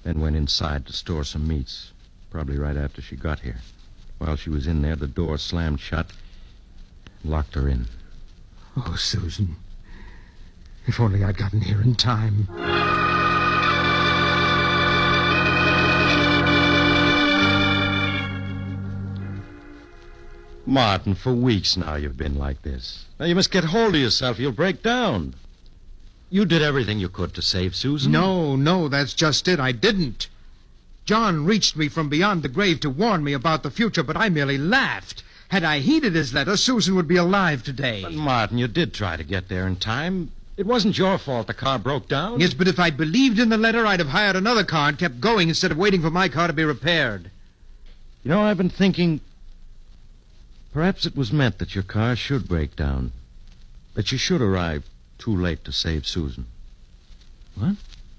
then went inside to store some meats, probably right after she got here. While she was in there, the door slammed shut and locked her in. Oh, Susan. If only I'd gotten here in time. Martin, for weeks now you've been like this. Now you must get hold of yourself. You'll break down. You did everything you could to save Susan. No, that's just it. I didn't. John reached me from beyond the grave to warn me about the future, but I merely laughed. Had I heeded his letter, Susan would be alive today. But, Martin, you did try to get there in time. It wasn't your fault the car broke down. Yes, but if I'd believed in the letter, I'd have hired another car and kept going instead of waiting for my car to be repaired. You know, I've been thinking... Perhaps it was meant that your car should break down. That you should arrive too late to save Susan. What?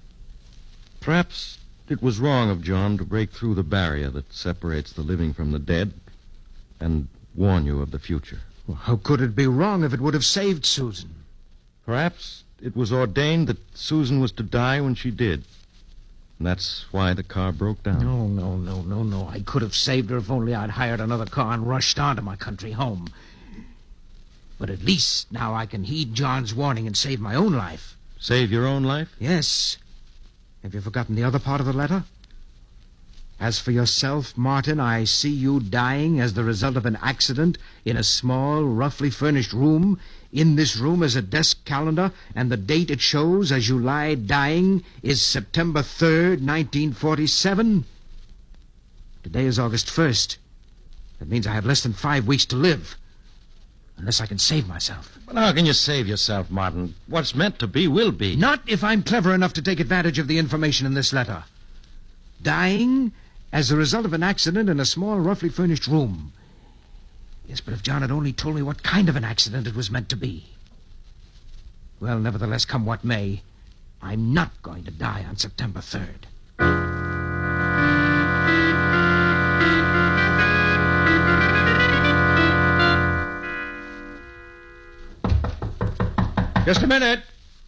Perhaps it was wrong of John to break through the barrier that separates the living from the dead and warn you of the future. Well, how could it be wrong if it would have saved Susan? Perhaps it was ordained that Susan was to die when she did. And that's why the car broke down. No. I could have saved her if only I'd hired another car and rushed on to my country home. But at least now I can heed John's warning and save my own life. Save your own life? Yes. Have you forgotten the other part of the letter? As for yourself, Martin, I see you dying as the result of an accident in a small, roughly furnished room. In this room is a desk calendar, and the date it shows as you lie dying is September 3rd, 1947. Today is August 1st. That means I have less than 5 weeks to live. Unless I can save myself. But how can you save yourself, Martin? What's meant to be will be. Not if I'm clever enough to take advantage of the information in this letter. Dying as a result of an accident in a small, roughly furnished room. Yes, but if John had only told me what kind of an accident it was meant to be. Well, nevertheless, come what may, I'm not going to die on September 3rd. Just a minute.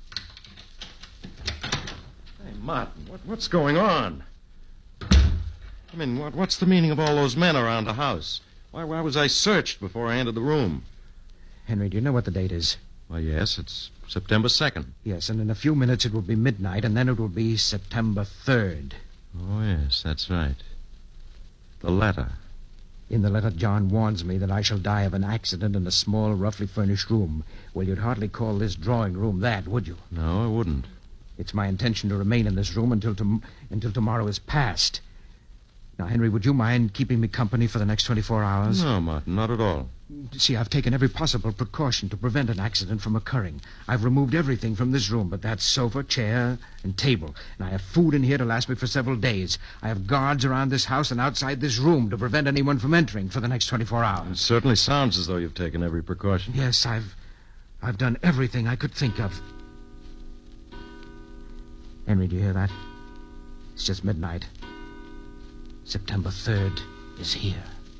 Hey, Martin, what's going on? I mean, what's the meaning of all those men around the house? Why was I searched before I entered the room? Henry, do you know what the date is? Well, yes, it's September 2nd. Yes, and in a few minutes it will be midnight, and then it will be September 3rd. Oh, yes, that's right. The letter. In the letter, John warns me that I shall die of an accident in a small, roughly furnished room. Well, you'd hardly call this drawing room that, would you? No, I wouldn't. It's my intention to remain in this room until tomorrow is past. Now, Henry, would you mind keeping me company for the next 24 hours? No, Martin, not at all. See, I've taken every possible precaution to prevent an accident from occurring. I've removed everything from this room but that sofa, chair, and table. And I have food in here to last me for several days. I have guards around this house and outside this room to prevent anyone from entering for the next 24 hours. It certainly sounds as though you've taken every precaution. Yes, I've done everything I could think of. Henry, do you hear that? It's just midnight. September 3rd is here.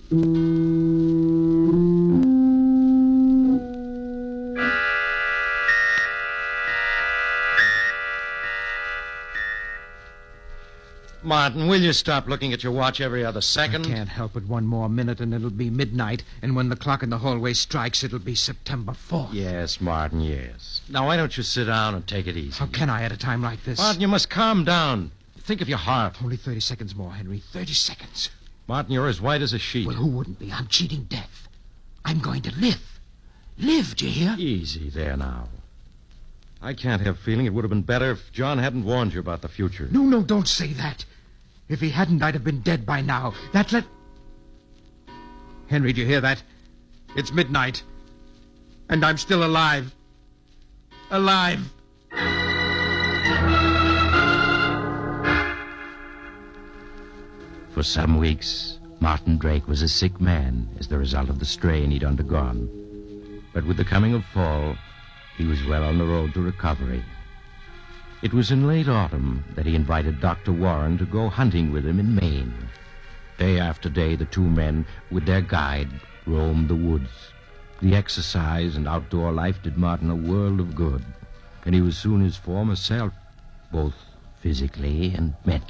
Martin, will you stop looking at your watch every other second? I can't help it. One more minute and it'll be midnight. And when the clock in the hallway strikes, it'll be September 4th. Yes, Martin, yes. Now, why don't you sit down and take it easy? How can I at a time like this? Martin, you must calm down. Think of your heart. Only 30 seconds more, Henry. 30 seconds. Martin, you're as white as a sheet. Well, who wouldn't be? I'm cheating death. I'm going to live. Live, do you hear? Easy there now. I can't help feeling it would have been better if John hadn't warned you about the future. No, don't say that. If he hadn't, I'd have been dead by now. Henry, do you hear that? It's midnight. And I'm still alive. Alive. For some weeks, Martin Drake was a sick man as the result of the strain he'd undergone. But with the coming of fall, he was well on the road to recovery. It was in late autumn that he invited Dr. Warren to go hunting with him in Maine. Day after day, the two men, with their guide, roamed the woods. The exercise and outdoor life did Martin a world of good, and he was soon his former self, both physically and mentally.